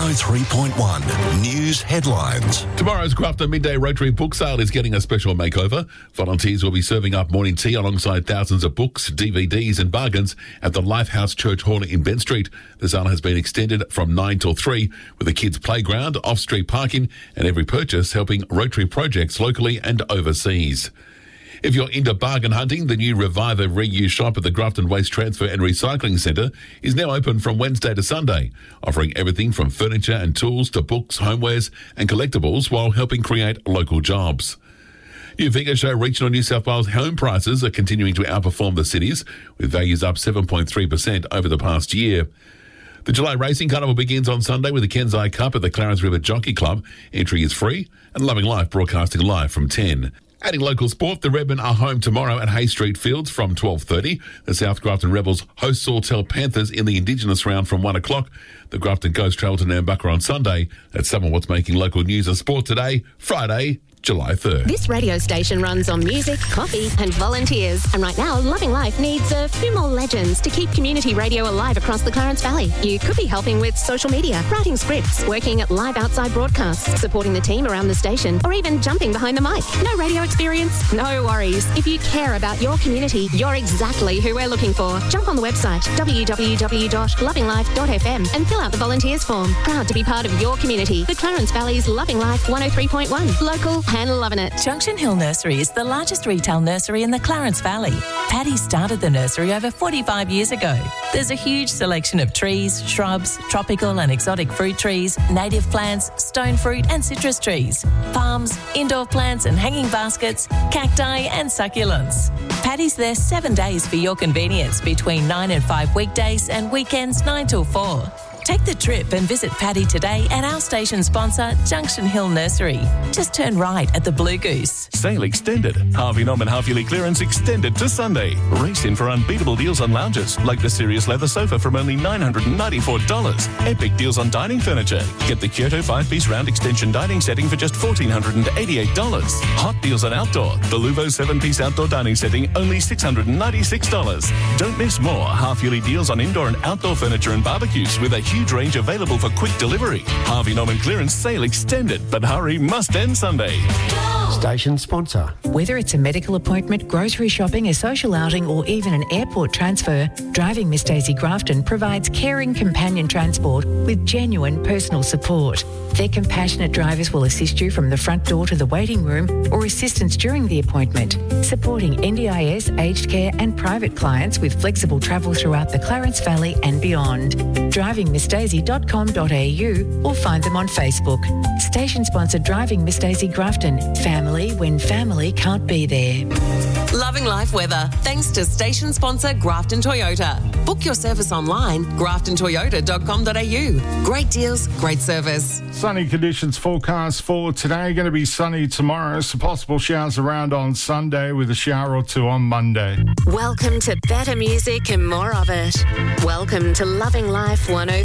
103.1 News Headlines. Tomorrow's Grafton Midday Rotary Book Sale is getting a special makeover. Volunteers will be serving up morning tea alongside thousands of books, DVDs and bargains at the Lifehouse Church Hall in Ben Street. The sale has been extended from 9 till 3 with a kids' playground, off-street parking and every purchase helping Rotary projects locally and overseas. If you're into bargain hunting, the new Reviver reuse shop at the Grafton Waste Transfer and Recycling Centre is now open from Wednesday to Sunday, offering everything from furniture and tools to books, homewares and collectibles while helping create local jobs. New figures show regional New South Wales home prices are continuing to outperform the cities, with values up 7.3% over the past year. The July Racing Carnival begins on Sunday with the Kensai Cup at the Clarence River Jockey Club. Entry is free and Loving Life broadcasting live from 10. Adding local sport, the Redmen are home tomorrow at Hay Street Fields from 12:30. The South Grafton Rebels host Sawtell Panthers in the Indigenous round from 1 o'clock. The Grafton Ghost travel to Nambucca on Sunday. That's some of what's making local news and sport today, Friday, July 3rd. This radio station runs on music, coffee and volunteers. And right now, Loving Life needs a few more legends to keep community radio alive across the Clarence Valley. You could be helping with social media, writing scripts, working at live outside broadcasts, supporting the team around the station, or even jumping behind the mic. No radio experience? No worries. If you care about your community, you're exactly who we're looking for. Jump on the website, www.lovinglife.fm and fill out the volunteers form. Proud to be part of your community. The Clarence Valley's Loving Life 103.1. Local and loving it. Junction Hill Nursery is the largest retail nursery in the Clarence Valley. Paddy started the nursery over 45 years ago. There's a huge selection of trees, shrubs, tropical and exotic fruit trees, native plants, stone fruit and citrus trees, palms, indoor plants and hanging baskets, cacti and succulents. Paddy's there 7 days for your convenience between 9 and 5 weekdays and weekends 9 till 4. Take the trip and visit Paddy today at our station sponsor, Junction Hill Nursery. Just turn right at the Blue Goose. Sale extended. Harvey Norman half-yearly clearance extended to Sunday. Race in for unbeatable deals on lounges, like the Sirius leather sofa from only $994. Epic deals on dining furniture. Get the Kyoto 5-piece round extension dining setting for just $1,488. Hot deals on outdoor. The Luvo 7-piece outdoor dining setting, only $696. Don't miss more half-yearly deals on indoor and outdoor furniture and barbecues with a huge range available for quick delivery. Harvey Norman clearance sale extended, but hurry, must end Sunday. Station sponsor. Whether it's a medical appointment, grocery shopping, a social outing or even an airport transfer, Driving Miss Daisy Grafton provides caring companion transport with genuine personal support. Their compassionate drivers will assist you from the front door to the waiting room or assistance during the appointment, supporting NDIS, aged care and private clients with flexible travel throughout the Clarence Valley and beyond. DrivingMissDaisy.com.au or find them on Facebook. Station sponsor Driving Miss Daisy Grafton. Family when family can't be there. Loving life weather, thanks to station sponsor Grafton Toyota. Book your service online, graftontoyota.com.au. Great deals, great service. Sunny conditions forecast for today. Going to be sunny tomorrow. Some possible showers around on Sunday with a shower or two on Monday. Welcome to better music and more of it. Welcome to Loving Life 103.